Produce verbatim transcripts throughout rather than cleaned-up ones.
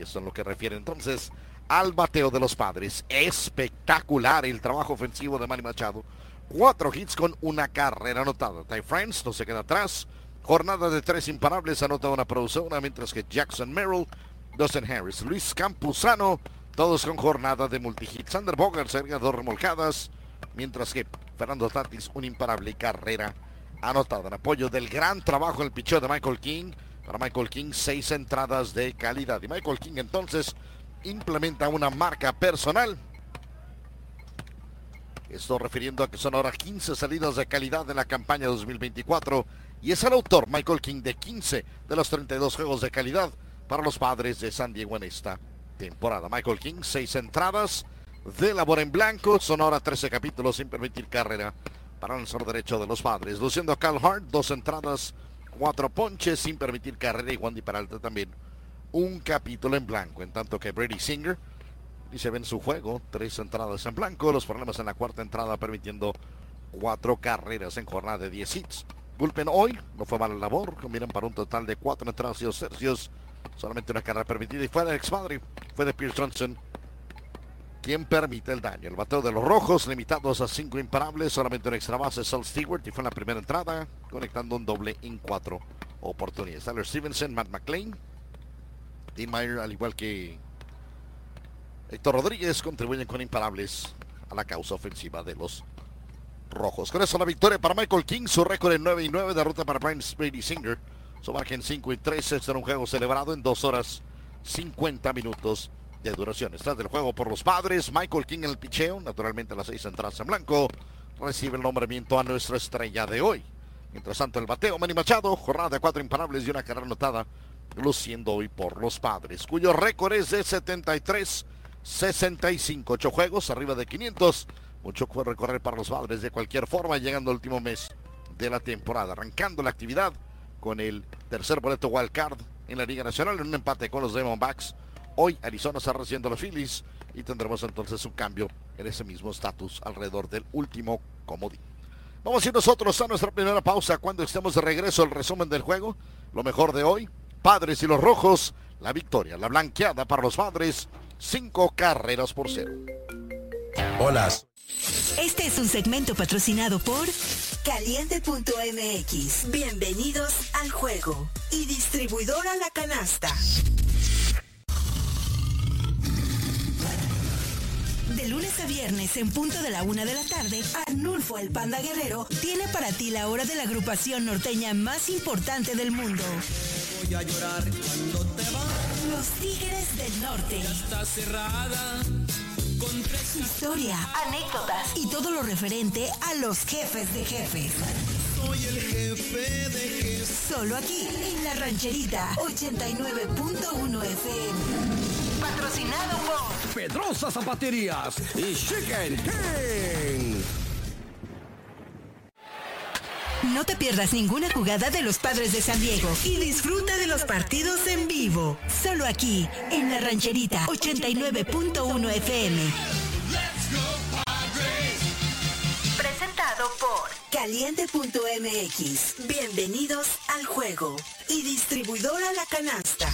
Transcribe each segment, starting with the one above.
Eso es lo que refiere entonces al bateo de los Padres. Espectacular el trabajo ofensivo de Manny Machado. Cuatro hits con una carrera anotada. Ty France no se queda atrás. Jornada de tres imparables, anota una productora, mientras que Jackson Merrill, Dustin Harris, Luis Campuzano, todos con jornada de multihit. Sander Bogaerts erga dos remolcadas, mientras que Fernando Tatis, un imparable y carrera anotada. En apoyo del gran trabajo en el picheo de Michael King. Para Michael King, seis entradas de calidad. Y Michael King entonces implementa una marca personal. Esto refiriendo a que son ahora quince salidas de calidad en la campaña dos mil veinticuatro. Y es el autor, Michael King, de quince de los treinta y dos juegos de calidad para los Padres de San Diego en esta temporada. Michael King, seis entradas de labor en blanco. Son ahora trece capítulos sin permitir carrera para el lanzador derecho de los Padres. Luciendo a Cal Hart, dos entradas, cuatro ponches sin permitir carrera. Y Wandy Peralta también un capítulo en blanco. En tanto que Brady Singer y se ve en su juego, tres entradas en blanco. Los problemas en la cuarta entrada permitiendo cuatro carreras en jornada de diez hits. Bullpen hoy no fue mala labor, combinan para un total de cuatro entradas y dos tercios. Solamente una carrera permitida y fue de ex padre, fue de Pierce Johnson quien permite el daño. El bateo de los rojos limitados a cinco imparables, solamente una extra base, Sal Stewart, y fue en la primera entrada, conectando un doble en cuatro oportunidades. Tyler Stevenson, Matt McLean, Dean Meyer, al igual que Héctor Rodríguez, contribuyen con imparables a la causa ofensiva de los rojos. Con eso la victoria para Michael King, su récord en nueve y nueve, derrota para Brian Brady Singer, su marca en cinco y tres. Este era un juego celebrado en dos horas cincuenta minutos de duración. Estás del juego por los Padres, Michael King en el picheo, naturalmente las seis entradas en blanco, recibe el nombramiento a nuestra estrella de hoy. Mientras tanto el bateo, Manny Machado, jornada de cuatro imparables y una carrera anotada, luciendo hoy por los Padres, cuyo récord es de setenta y tres sesenta y cinco, ocho juegos, arriba de quinientos. Mucho puede recorrer para los Padres de cualquier forma, llegando al último mes de la temporada, arrancando la actividad con el tercer boleto wild card en la Liga Nacional, en un empate con los Diamondbacks. Hoy Arizona está recibiendo a los Phillies y tendremos entonces un cambio en ese mismo estatus alrededor del último comodín. Vamos a ir nosotros a nuestra primera pausa. Cuando estemos de regreso, el resumen del juego, lo mejor de hoy, Padres y los Rojos, la victoria, la blanqueada para los Padres, cinco carreras por cero. Hola. Este es un segmento patrocinado por Caliente punto M X. Bienvenidos al juego. Y Distribuidora La Canasta. De lunes a viernes en punto de la una de la tarde, Arnulfo el Panda Guerrero tiene para ti la hora de la agrupación norteña más importante del mundo. Voy a llorar cuando te vas. Los Tigres del Norte. Ya está cerrada. Con tres historia, anécdotas y todo lo referente a los jefes de jefes. Soy el jefe de jefes. Solo aquí, en La Rancherita, ochenta y nueve punto uno F M. Patrocinado por Pedrosa Zapaterías y Chicken King. No te pierdas ninguna jugada de los Padres de San Diego y disfruta de los partidos en vivo. Solo aquí, en La Rancherita, ochenta y nueve punto uno F M. Presentado por Caliente punto M X. Bienvenidos al juego. Y Distribuidora La Canasta.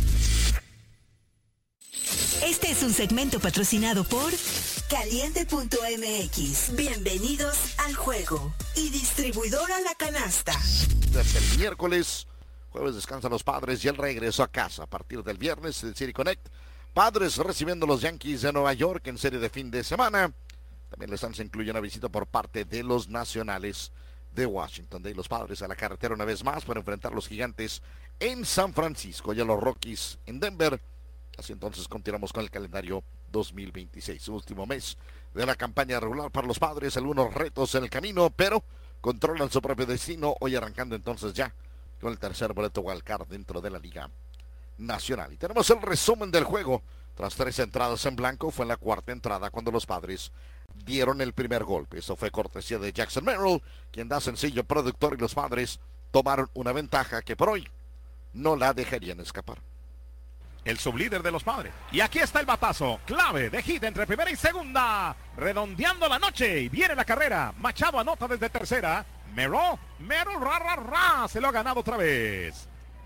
Este es un segmento patrocinado por Caliente punto M X. Bienvenidos al juego. Y Distribuidora La Canasta. Desde el miércoles, jueves descansan los Padres y el regreso a casa a partir del viernes del City Connect. Padres recibiendo a los Yankees de Nueva York en serie de fin de semana. También les se incluye una visita por parte de los Nacionales de Washington. De ahí los Padres a la carretera una vez más para enfrentar a los Gigantes en San Francisco y a los Rockies en Denver. Así entonces continuamos con el calendario dos mil veintiséis, último mes de la campaña regular para los Padres. Algunos retos en el camino, pero controlan su propio destino. Hoy arrancando entonces ya con el tercer boleto wild card dentro de la Liga Nacional. Y tenemos el resumen del juego. Tras tres entradas en blanco, fue en la cuarta entrada cuando los Padres dieron el primer golpe. Eso fue cortesía de Jackson Merrill, quien da sencillo productor, y los Padres tomaron una ventaja que por hoy no la dejarían escapar. El sublíder de los Padres. Y aquí está el batazo clave de hit entre primera y segunda, redondeando la noche, y viene la carrera. Machado anota desde tercera. Merrill, Merrill, ra, ra, ra, se lo ha ganado otra vez.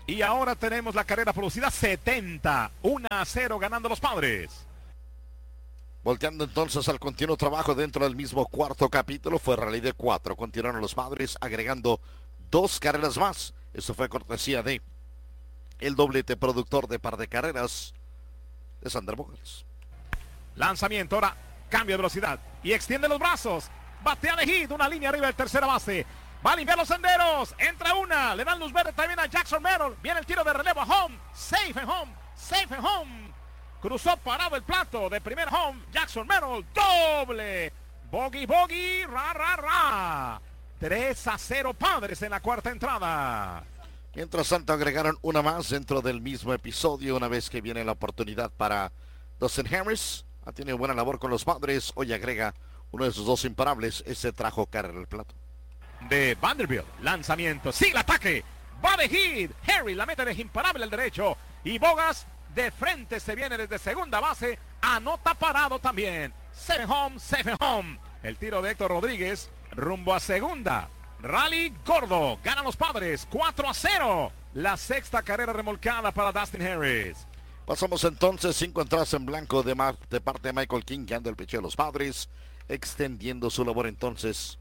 Y ahora tenemos la carrera producida setenta, uno a cero ganando los Padres. Volteando entonces al continuo trabajo dentro del mismo cuarto capítulo, fue rally de cuatro. Continuaron los Padres agregando dos carreras más. Eso fue cortesía de el doblete productor de par de carreras de Sander Bogaerts. Lanzamiento, ahora cambio de velocidad y extiende los brazos. Batea de hit, una línea arriba del tercera base. Va a limpiar los senderos. Entra una, le dan luz verde también a Jackson Merrill. Viene el tiro de relevo a home. Safe en home, safe en home. Cruzó parado el plato de primer home. Jackson Merrill, doble. Bogey, bogey, ra, ra, ra. tres a cero Padres en la cuarta entrada. Mientras tanto agregaron una más dentro del mismo episodio, una vez que viene la oportunidad para Dustin Harris. Ha tenido buena labor con los Padres. Hoy agrega uno de sus dos imparables. Ese trajo carrera al plato. De Vanderbilt, lanzamiento, sigue el ataque. Va de hit. Harris la mete de imparable al derecho. Y Bogas de frente se viene desde segunda base. Anota parado también. Seven home, seven home. El tiro de Héctor Rodríguez rumbo a segunda. Rally gordo, ganan los Padres cuatro a cero. La sexta carrera remolcada para Dustin Harris. Pasamos entonces cinco entradas en blanco de, de parte de Michael King, que anda el picheo de los Padres, extendiendo su labor entonces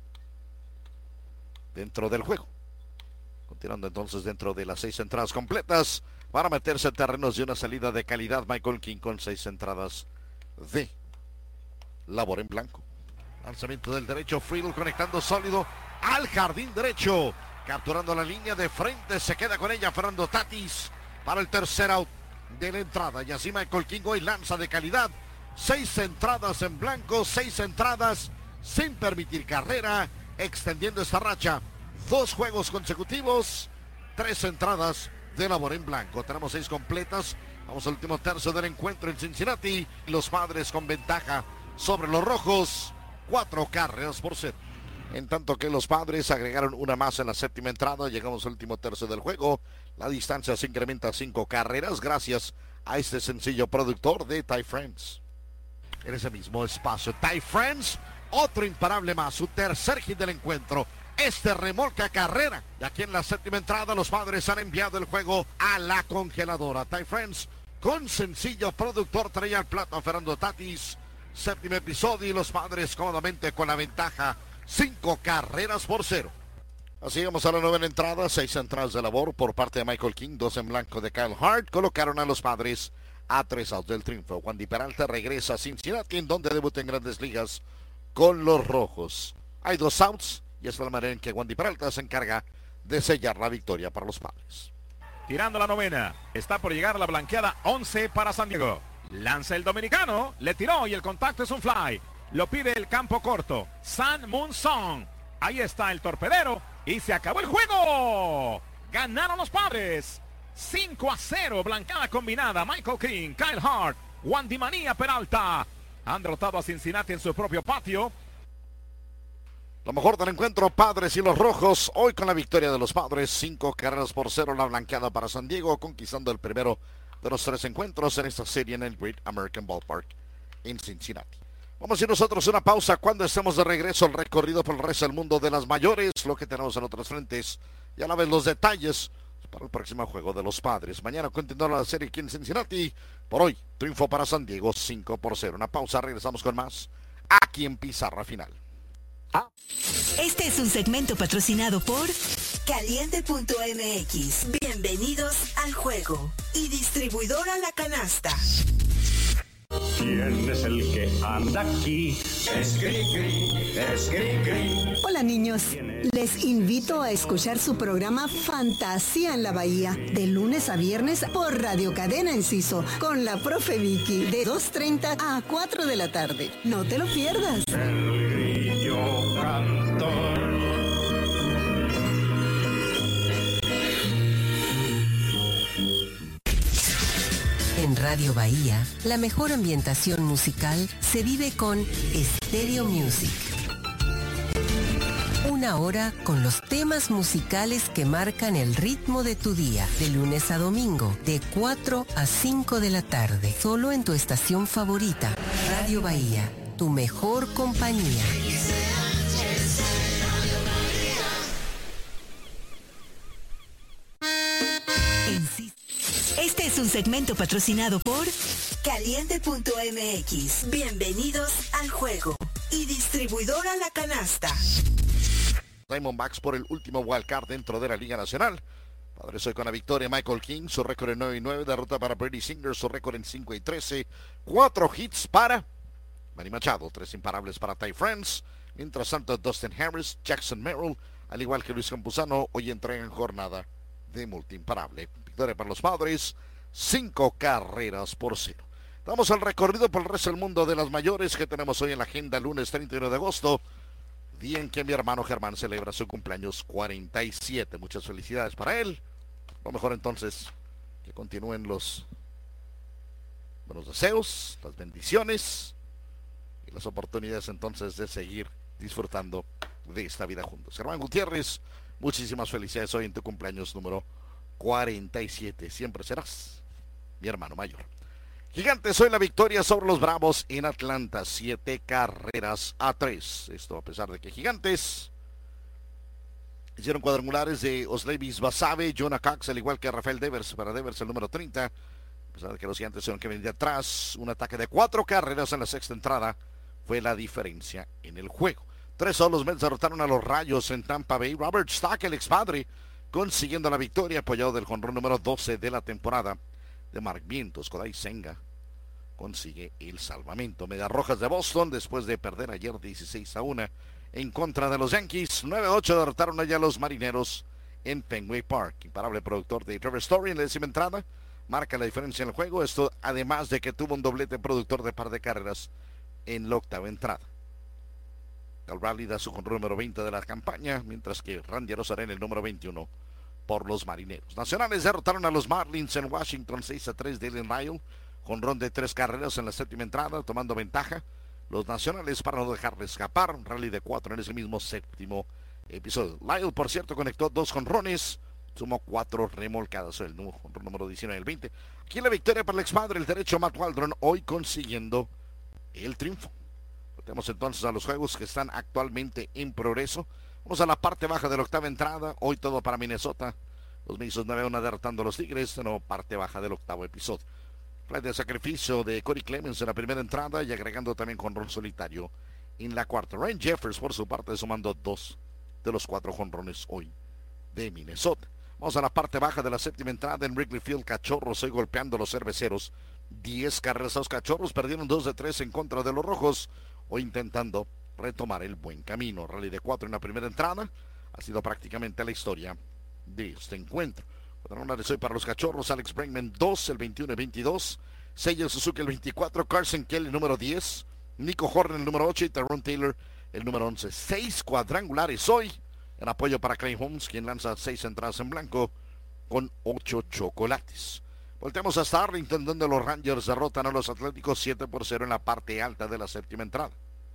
dentro del juego. Continuando entonces dentro de las seis entradas completas para meterse en terrenos de una salida de calidad. Michael King con seis entradas de labor en blanco. Lanzamiento del derecho, Friedl conectando sólido al jardín derecho, capturando la línea de frente, se queda con ella Fernando Tatis para el tercer out de la entrada. Y así Michael King hoy lanza de calidad, seis entradas en blanco, seis entradas sin permitir carrera, extendiendo esta racha, dos juegos consecutivos, tres entradas de labor en blanco. Tenemos seis completas, vamos al último tercio del encuentro en Cincinnati, los Padres con ventaja sobre los Rojos, cuatro carreras por cero. En tanto que los Padres agregaron una más en la séptima entrada, llegamos al último tercio del juego. La distancia se incrementa a cinco carreras gracias a este sencillo productor de Ty France. En ese mismo espacio, Ty France, otro imparable más, su tercer hit del encuentro. Este remolca carrera. Y aquí en la séptima entrada los Padres han enviado el juego a la congeladora. Ty France con sencillo productor traía al plato a Fernando Tatis. Séptimo episodio y los Padres cómodamente con la ventaja. Cinco carreras por cero. Así vamos a la novena entrada. Seis entradas de labor por parte de Michael King. Dos en blanco de Kyle Hart. Colocaron a los Padres a tres outs del triunfo. Wandy Peralta regresa a Cincinnati, en donde debuta en Grandes Ligas con los Rojos. Hay dos outs y es la manera en que Wandy Peralta se encarga de sellar la victoria para los Padres. Tirando la novena. Está por llegar la blanqueada once para San Diego. Lanza el dominicano. Le tiró y el contacto es un fly. Lo pide el campo corto. San Moon Song. Ahí está el torpedero. Y se acabó el juego. Ganaron los Padres. cinco a cero. Blancada combinada. Michael King, Kyle Hart, Wandy Manía Peralta. Han derrotado a Cincinnati en su propio patio. Lo mejor del encuentro, Padres y los Rojos. Hoy con la victoria de los Padres. Cinco carreras por cero. La blanqueada para San Diego. Conquistando el primero de los tres encuentros en esta serie en el Great American Ballpark en Cincinnati. Vamos a ir nosotros a una pausa. Cuando estemos de regreso, el recorrido por el resto del mundo de las mayores, lo que tenemos en otros frentes y a la vez los detalles para el próximo juego de los Padres. Mañana continúa la serie aquí en Cincinnati. Por hoy, triunfo para San Diego, cinco por cero. Una pausa, regresamos con más aquí en Pizarra Final. Este es un segmento patrocinado por Caliente punto M X. Bienvenidos al juego. Y distribuidora La Canasta. ¿Quién es el que anda aquí? Es Gri-Gri, es Gri-Gri. Hola niños, les invito a escuchar su programa Fantasía en la Bahía, de lunes a viernes por Radio Cadena Enciso, con la profe Vicky, de dos treinta a cuatro de la tarde. No te lo pierdas. El grillo cantor. En Radio Bahía, la mejor ambientación musical se vive con Stereo Music. Una hora con los temas musicales que marcan el ritmo de tu día, de lunes a domingo, de cuatro a cinco de la tarde, solo en tu estación favorita. Radio Bahía, tu mejor compañía. un segmento patrocinado por Caliente punto m x. Bienvenidos al juego. Y distribuidora La Canasta. Diamondbacks por el último wildcard dentro de la Liga Nacional. Padres hoy con la victoria. Michael King, su récord en nueve y nueve. Derrota para Brady Singer, su récord en cinco y trece. Cuatro hits para Manny Machado. Tres imparables para Ty France. Mientras tanto, Dustin Harris, Jackson Merrill, al igual que Luis Campuzano, hoy entregan jornada de multiimparable. Victoria para los Padres. Cinco carreras por cero. Damos el recorrido por el resto del mundo de las mayores que tenemos hoy en la agenda, lunes treinta y uno de agosto. Día en que mi hermano Germán celebra su cumpleaños cuarenta y siete. Muchas felicidades para él. Lo mejor entonces que continúen los buenos deseos, las bendiciones y las oportunidades entonces de seguir disfrutando de esta vida juntos. Germán Gutiérrez, muchísimas felicidades hoy en tu cumpleaños número cuarenta y siete. Siempre serás mi hermano mayor. Gigantes, hoy la victoria sobre los Bravos en Atlanta, siete carreras a tres. Esto a pesar de que Gigantes hicieron cuadrangulares de Oslevis Basabe, Jonah Cox, al igual que Rafael Devers, para Devers el número treinta. A pesar de que los Gigantes tuvieron que venir de atrás, un ataque de cuatro carreras en la sexta entrada fue la diferencia en el juego. Tres solos Mets derrotaron a los Rayos en Tampa Bay. Robert Stack, el expadre, consiguiendo la victoria, apoyado del jonrón número doce de la temporada de Mark Vientos. Kodai Senga consigue el salvamento. Medias Rojas de Boston, después de perder ayer dieciséis a uno en contra de los Yankees, nueve a ocho derrotaron allá a los Marineros en Fenway Park. Imparable productor de Trevor Story en la décima entrada, marca la diferencia en el juego. Esto además de que tuvo un doblete productor de par de carreras en la octava entrada. Cal Raleigh da su jonrón número veinte de la campaña, mientras que Randy Arozarena el número veintiuno por los Marineros. Nacionales derrotaron a los Marlins en Washington seis a tres de Dylan Lyle, jonrón de tres carreras en la séptima entrada, tomando ventaja los Nacionales para no dejarle escapar. Un rally de cuatro en ese mismo séptimo episodio. Lyle, por cierto, conectó dos jonrones, sumó cuatro remolcadas, el jonrón número diecinueve y el veinte. Aquí la victoria para el expadre, el derecho Matt Waldron, hoy consiguiendo el triunfo. Tenemos entonces a los juegos que están actualmente en progreso. Vamos a la parte baja de la octava entrada. Hoy todo para Minnesota. Los Missos nueve a uno derrotando a los Tigres. No, parte baja del octavo episodio. Fly de sacrificio de Corey Clemens en la primera entrada y agregando también jonrón solitario en la cuarta. Ryan Jeffers por su parte sumando dos de los cuatro jonrones hoy de Minnesota. Vamos a la parte baja de la séptima entrada en Wrigley Field. Cachorros hoy golpeando a los cerveceros. diez carreras a los Cachorros. Perdieron dos de tres en contra de los Rojos. Hoy intentando retomar el buen camino. Rally de cuatro en la primera entrada. Ha sido prácticamente la historia de este encuentro. Cuadrangulares hoy para los Cachorros. Alex Bregman dos, el veintiuno y veintidós. Seiya Suzuki el veinticuatro. Carson Kelly el número diez. Nico Horner el número ocho. Y Tyrone Taylor el número once. Seis cuadrangulares hoy en apoyo para Clay Holmes, quien lanza seis entradas en blanco con ocho chocolates. Volteamos hasta Arlington, donde los Rangers derrotan a los Atléticos siete por cero en la parte alta de la séptima entrada.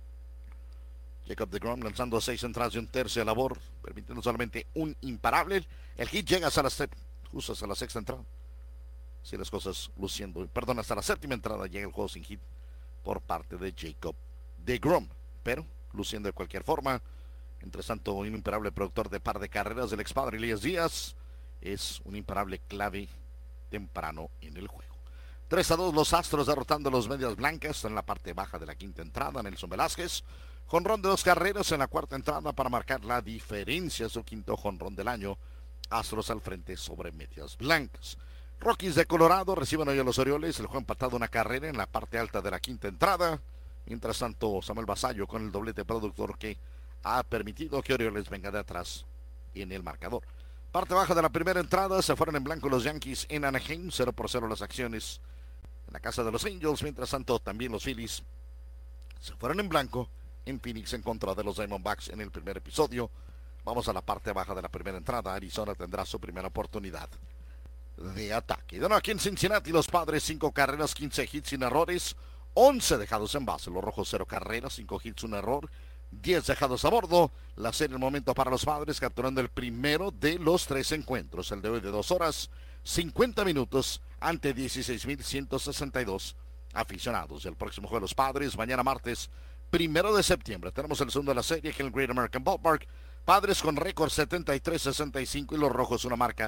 Jacob deGrom lanzando seis entradas y un tercio de labor, permitiendo solamente un imparable. El hit llega hasta la, justo hasta la sexta entrada. Así las cosas luciendo, perdón, hasta la séptima entrada llega el juego sin hit por parte de Jacob deGrom, pero luciendo de cualquier forma. Entre tanto, un imparable productor de par de carreras del expadre Elías Díaz es un imparable clave temprano en el juego. tres a dos los Astros derrotando a los Medias Blancas en la parte baja de la quinta entrada. Nelson Velázquez, jonrón de dos carreras en la cuarta entrada para marcar la diferencia, su quinto jonrón del año. Astros al frente sobre Medias Blancas. Rockies de Colorado reciben hoy a los Orioles. El juego empatado una carrera en la parte alta de la quinta entrada. Mientras tanto, Samuel Basallo con el doblete productor que ha permitido que Orioles venga de atrás en el marcador. Parte baja de la primera entrada, se fueron en blanco los Yankees en Anaheim, cero por cero las acciones en la casa de los Angels. Mientras tanto, también los Phillies se fueron en blanco en Phoenix en contra de los Diamondbacks en el primer episodio. Vamos a la parte baja de la primera entrada. Arizona tendrá su primera oportunidad de ataque. De nuevo aquí en Cincinnati, los Padres cinco carreras, quince hits sin errores, once dejados en base. Los Rojos cero carreras, cinco hits, un error, diez dejados a bordo. La serie el momento para los Padres, capturando el primero de los tres encuentros. El de hoy de dos horas, cincuenta minutos ante dieciséis mil ciento sesenta y dos aficionados. El próximo juego de los Padres, mañana martes, primero de septiembre. Tenemos el segundo de la serie en el Great American Ballpark. Padres con récord setenta y tres sesenta y cinco y los Rojos una marca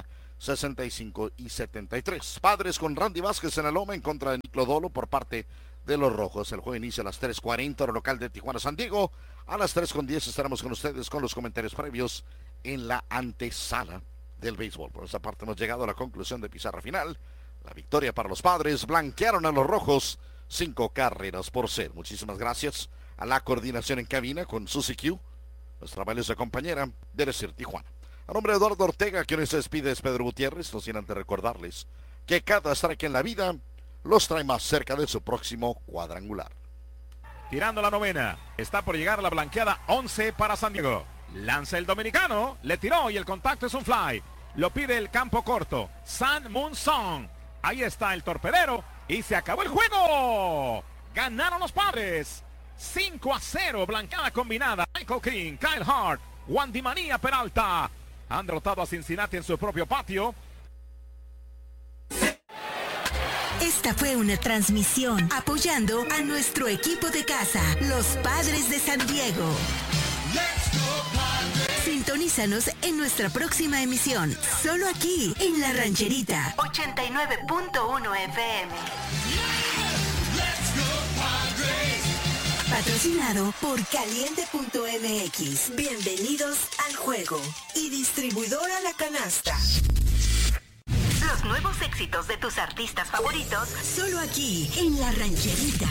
sesenta y cinco y setenta y tres. Padres con Randy Vázquez en la loma en contra de Nick Lodolo por parte de los Rojos. El juego inicia a las tres cuarenta, hora local de Tijuana, San Diego. A las tres con diez estaremos con ustedes con los comentarios previos en la antesala del béisbol. Por esa parte hemos llegado a la conclusión de pizarra final. La victoria para los Padres, blanquearon a los Rojos cinco carreras por cero. Muchísimas gracias a la coordinación en cabina con Susie Q, nuestra valiosa compañera de Decir Tijuana. A nombre de Eduardo Ortega, quien se despide es Pedro Gutiérrez, no sin antes recordarles que cada strike en la vida los trae más cerca de su próximo cuadrangular. Tirando la novena, está por llegar la blanqueada once para San Diego. Lanza el dominicano, le tiró y el contacto es un fly. Lo pide el campo corto, San Moon Song. Ahí está el torpedero y se acabó el juego. Ganaron los Padres. cinco a cero, blanqueada combinada. Michael King, Kyle Hart, Wandy Manía Peralta han derrotado a Cincinnati en su propio patio. Esta fue una transmisión apoyando a nuestro equipo de casa, los Padres de San Diego. Sintonízanos en nuestra próxima emisión, solo aquí en La Rancherita ochenta y nueve punto uno F M. Patrocinado por Caliente punto M X. Bienvenidos al juego. Y distribuidora La Canasta. Los nuevos éxitos de tus artistas favoritos, solo aquí en La Rancherita.